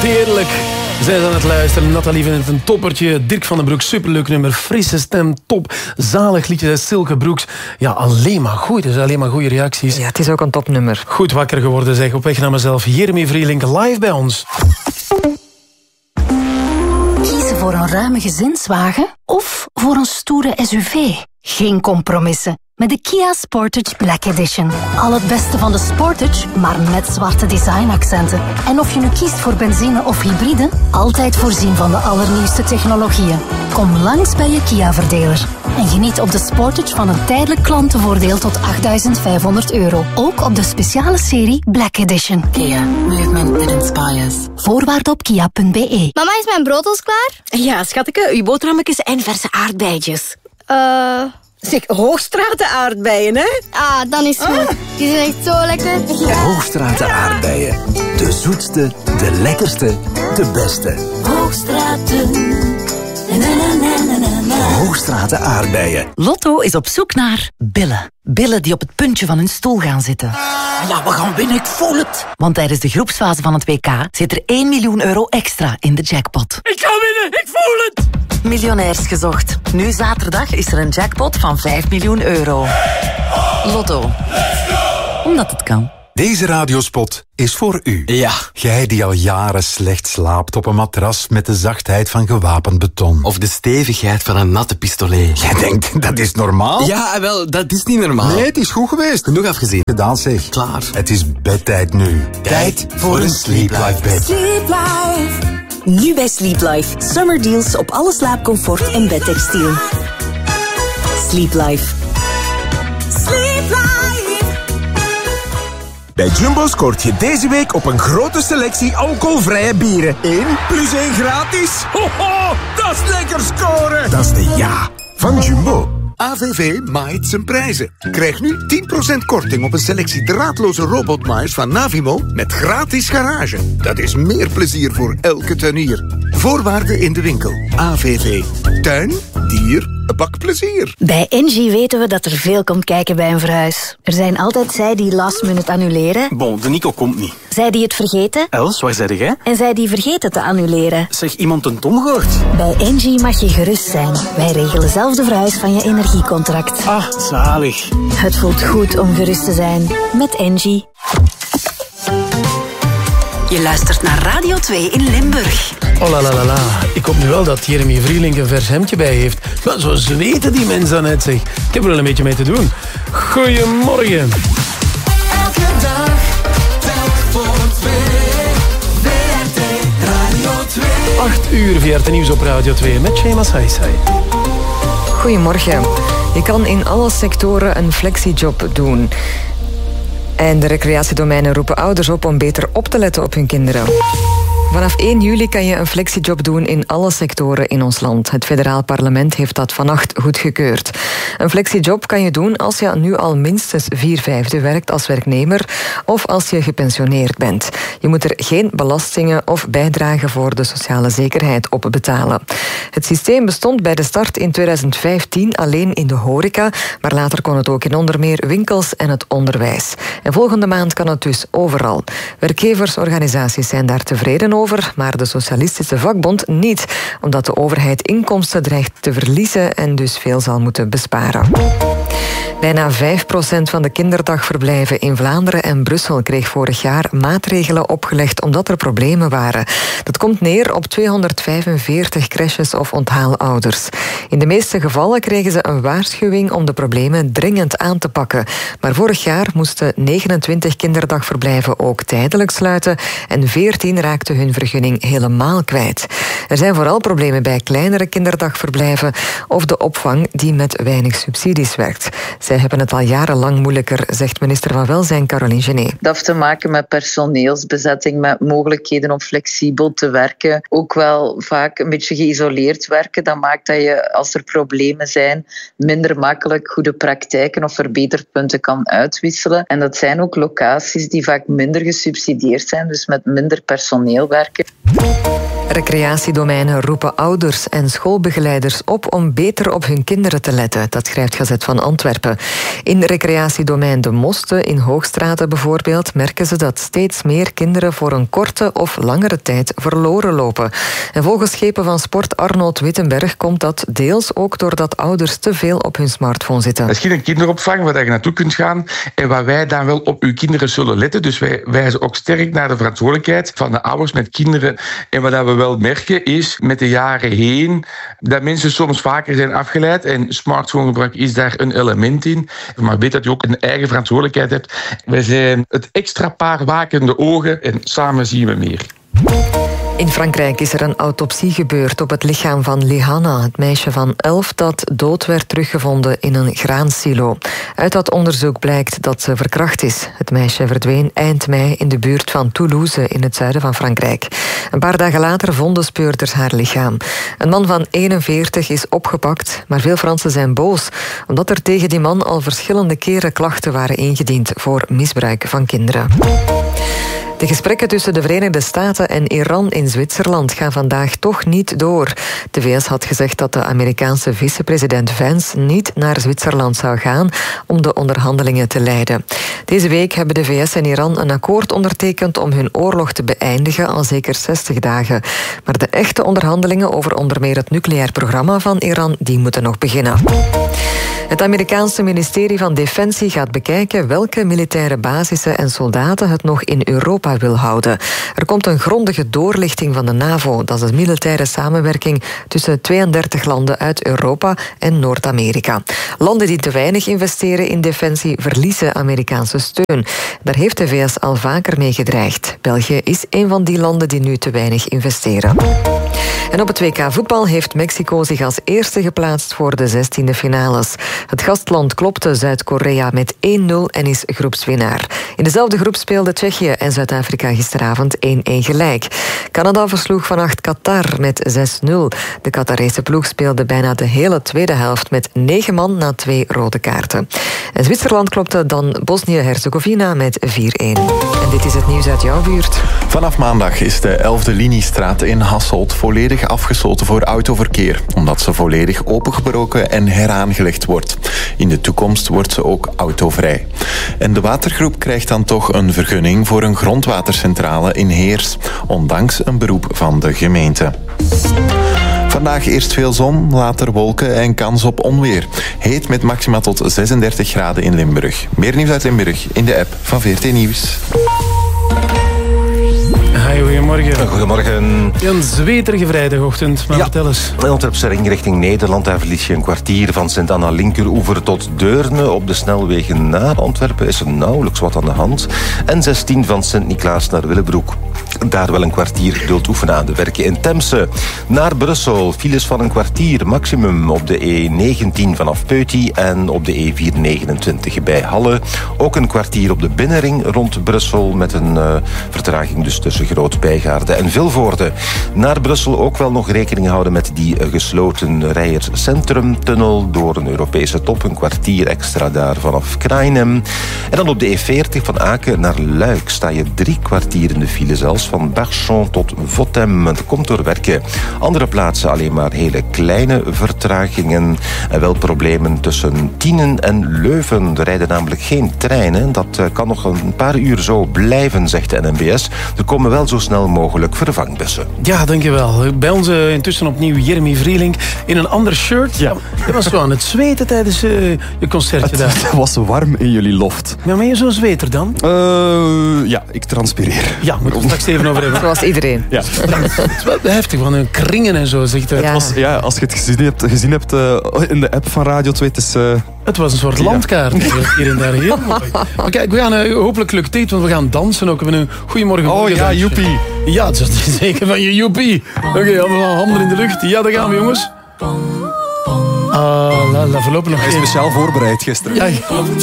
Heerlijk. Zij zijn aan het luisteren. Nathalie vindt het een toppertje. Dirk van den Broek, superleuk nummer. Frisse stem, top. Zalig liedje, Silke Broeks. Ja, alleen maar goed. Dus alleen maar goede reacties. Ja, het is ook een topnummer. Goed wakker geworden, zeg. Op weg naar mezelf. Jeremy Vrielink live bij ons. Kiezen voor een ruime gezinswagen of voor een stoere SUV? Geen compromissen. Met de Kia Sportage Black Edition. Al het beste van de Sportage, maar met zwarte designaccenten. En of je nu kiest voor benzine of hybride, altijd voorzien van de allernieuwste technologieën. Kom langs bij je Kia-verdeler. En geniet op de Sportage van een tijdelijk klantenvoordeel tot €8.500. Ook op de speciale serie Black Edition. Kia, movement that inspires. Voorwaarden op kia.be. Mama, is mijn brood al klaar? Ja, schatje, uw boterhammetjes en verse aardbeidjes. Zeg, Hoogstraten aardbeien, hè? Ah, dan is het goed. Die zijn echt zo lekker. Hoogstraten aardbeien. De zoetste, de lekkerste, de beste. Hoogstraten. Hoogstraten aardbeien. Lotto is op zoek naar billen. Billen die op het puntje van hun stoel gaan zitten. Ja, we gaan winnen, ik voel het. Want tijdens de groepsfase van het WK zit er €1 miljoen extra in de jackpot. Ik ga winnen, ik voel het! Miljonairs gezocht. Nu zaterdag is er een jackpot van €5 miljoen. Lotto. Omdat het kan. Deze radiospot is voor u. Ja. Jij die al jaren slecht slaapt op een matras met de zachtheid van gewapend beton. Of de stevigheid van een natte pistolet. Jij denkt, dat is normaal? Ja, wel, dat is niet normaal. Nee, het is goed geweest. Genoeg afgezien. Gedaan zeg. Klaar. Het is bedtijd nu. Tijd voor een Sleep Life bed. Sleep Life. Nu bij Sleep Life. Summer deals op alle slaapcomfort en bedtextiel. Sleep Life. Sleep Life. Bij Jumbo scoort je deze week op een grote selectie alcoholvrije bieren. 1 + 1 gratis. Ho, ho, dat is lekker scoren. Dat is de ja van Jumbo. AVV maait zijn prijzen. Krijg nu 10% korting op een selectie draadloze robotmaaiers van Navimo met gratis garage. Dat is meer plezier voor elke tuinier. Voorwaarden in de winkel. AVV. Tuin, dier, bakplezier. Bij Engie weten we dat er veel komt kijken bij een verhuis. Er zijn altijd zij die last minute annuleren. Bon, de Nico komt niet. Zij die het vergeten. Els, waar zeg jij? En zij die vergeten te annuleren. Zeg, iemand een Tom gehoord? Bij Engie mag je gerust zijn. Wij regelen zelf de verhuis van je energiecontract. Ah, zalig. Het voelt goed om gerust te zijn. Met Engie. Je luistert naar Radio 2 in Limburg. Oh la la la la. Ik hoop nu wel dat Jeremy Vrielink een vers hemdje bij heeft. Maar zo zweten die mensen dan net, zeg. Ik heb er wel een beetje mee te doen. Goedemorgen. Elke dag, telk voor 2. WRT Radio 2. 8 uur VRT Nieuws op Radio 2 met Shema Saisai. Goedemorgen. Je kan in alle sectoren een flexiejob doen. En de recreatiedomeinen roepen ouders op om beter op te letten op hun kinderen. Vanaf 1 juli kan je een flexiejob doen in alle sectoren in ons land. Het federaal parlement heeft dat vannacht goedgekeurd. Een flexiejob kan je doen als je nu al minstens 4/5 werkt als werknemer of als je gepensioneerd bent. Je moet er geen belastingen of bijdragen voor de sociale zekerheid op betalen. Het systeem bestond bij de start in 2015 alleen in de horeca, maar later kon het ook in onder meer winkels en het onderwijs. En volgende maand kan het dus overal. Werkgeversorganisaties zijn daar tevreden over, maar de Socialistische Vakbond niet, omdat de overheid inkomsten dreigt te verliezen en dus veel zal moeten besparen. Bijna 5% van de kinderdagverblijven in Vlaanderen en Brussel kreeg vorig jaar maatregelen opgelegd omdat er problemen waren. Dat komt neer op 245 crèches of onthaalouders. In de meeste gevallen kregen ze een waarschuwing om de problemen dringend aan te pakken. Maar vorig jaar moesten 29 kinderdagverblijven ook tijdelijk sluiten en 14 raakten hun vergunning helemaal kwijt. Er zijn vooral problemen bij kleinere kinderdagverblijven of de opvang die met weinig subsidies werkt. Zij hebben het al jarenlang moeilijker, zegt minister van Welzijn Caroline Genet. Dat heeft te maken met personeelsbezetting, met mogelijkheden om flexibel te werken. Ook wel vaak een beetje geïsoleerd werken. Dat maakt dat je, als er problemen zijn, minder makkelijk goede praktijken of verbeterpunten kan uitwisselen. En dat zijn ook locaties die vaak minder gesubsidieerd zijn, dus met minder personeel werken. Recreatiedomeinen roepen ouders en schoolbegeleiders op om beter op hun kinderen te letten. Dat schrijft Gazet van Antwerpen. In recreatiedomein De Moste in Hoogstraten bijvoorbeeld merken ze dat steeds meer kinderen voor een korte of langere tijd verloren lopen. En volgens schepen van sport Arnold Wittenberg komt dat deels ook doordat ouders te veel op hun smartphone zitten. Het is geen kinderopvang waar je naartoe kunt gaan en waar wij dan wel op uw kinderen zullen letten. Dus wij wijzen ook sterk naar de verantwoordelijkheid van de ouders met kinderen. En wat we wel merken is met de jaren heen dat mensen soms vaker zijn afgeleid en smartphonegebruik is daar een element in. Maar weet dat je ook een eigen verantwoordelijkheid hebt. Wij zijn het extra paar wakende ogen en samen zien we meer. In Frankrijk is er een autopsie gebeurd op het lichaam van Lihanna, het meisje van 11 dat dood werd teruggevonden in een graansilo. Uit dat onderzoek blijkt dat ze verkracht is. Het meisje verdween eind mei in de buurt van Toulouse in het zuiden van Frankrijk. Een paar dagen later vonden speurders haar lichaam. Een man van 41 is opgepakt, maar veel Fransen zijn boos omdat er tegen die man al verschillende keren klachten waren ingediend voor misbruik van kinderen. De gesprekken tussen de Verenigde Staten en Iran in Zwitserland gaan vandaag toch niet door. De VS had gezegd dat de Amerikaanse vicepresident Vance niet naar Zwitserland zou gaan om de onderhandelingen te leiden. Deze week hebben de VS en Iran een akkoord ondertekend om hun oorlog te beëindigen al zeker 60 dagen. Maar de echte onderhandelingen over onder meer het nucleair programma van Iran, die moeten nog beginnen. Het Amerikaanse ministerie van Defensie gaat bekijken welke militaire basissen en soldaten het nog in Europa wil houden. Er komt een grondige doorlichting van de NAVO. Dat is de militaire samenwerking tussen 32 landen uit Europa en Noord-Amerika. Landen die te weinig investeren in defensie verliezen Amerikaanse steun. Daar heeft de VS al vaker mee gedreigd. België is een van die landen die nu te weinig investeren. En op het WK voetbal heeft Mexico zich als eerste geplaatst voor de 16e finales. Het gastland klopte Zuid-Korea met 1-0 en is groepswinnaar. In dezelfde groep speelden Tsjechië en Zuid-Afrika gisteravond 1-1 gelijk. Canada versloeg vannacht Qatar met 6-0. De Qatarese ploeg speelde bijna de hele tweede helft met 9 man na 2 rode kaarten. En Zwitserland klopte dan Bosnië-Herzegovina met 4-1. En dit is het nieuws uit jouw buurt. Vanaf maandag is de 11e liniestraat in Hasselt volledig afgesloten voor autoverkeer, omdat ze volledig opengebroken en heraangelegd wordt. In de toekomst wordt ze ook autovrij. En de watergroep krijgt dan toch een vergunning voor een grondwatercentrale in Heers, ondanks een beroep van de gemeente. Vandaag eerst veel zon, later wolken en kans op onweer. Heet met maxima tot 36 graden in Limburg. Meer nieuws uit Limburg in de app van VRT Nieuws. Hi, goedemorgen. Goedemorgen. Een zweterige vrijdagochtend, maar vertel eens. De Antwerpse ring richting Nederland, daar verlies je een kwartier van Sint-Anna Linkeroever tot Deurne. Op de snelwegen naar Antwerpen is er nauwelijks wat aan de hand. En 16 van Sint-Niklaas naar Willebroek. Daar wel een kwartier geduld oefenen aan de werken in Temse. Naar Brussel, files van een kwartier maximum op de E19 vanaf Peuty en op de E429 bij Halle. Ook een kwartier op de binnenring rond Brussel met een vertraging dus tussen Groot-Bijgaarde en Vilvoorde. Naar Brussel ook wel nog rekening houden met die gesloten Rijers Centrumtunnel door een Europese top. Een kwartier extra daar vanaf Krainem. En dan op de E40 van Aken naar Luik sta je 3 kwartier in de file zelfs. Van Barchon tot Votem. Het komt door werken. Andere plaatsen alleen maar hele kleine vertragingen. En wel problemen tussen Tienen en Leuven. Er rijden namelijk geen treinen. Dat kan nog een paar uur zo blijven, zegt de NMBS. Er komen wel zo snel mogelijk vervangbussen. Ja, dankjewel. Bij ons intussen opnieuw Jeremy Vrieling in een ander shirt. Ja. Je was zo aan het zweten tijdens je concertje daar. Het was warm in jullie loft. Ja, ben je zo'n zweter dan? Ja, ik transpireer. Ja, moet je straks even over hebben. Zoals iedereen. Ja. Het is wel heftig, van een kringen en zo, zegt hij. Ja. Als je het gezien hebt in de app van Radio 2, het was een soort landkaart. Hier en daar heel mooi. Maar kijk, we gaan hopelijk lukt dit, want we gaan dansen ook. We hebben een goeiemorgen. Oh ja, joepie. Ja, dat is zeker van je joepie. Oké, allemaal handen in de lucht. Ja, daar gaan we, jongens. Voorlopig nog Hij is speciaal voorbereid gisteren. Ja, klopt.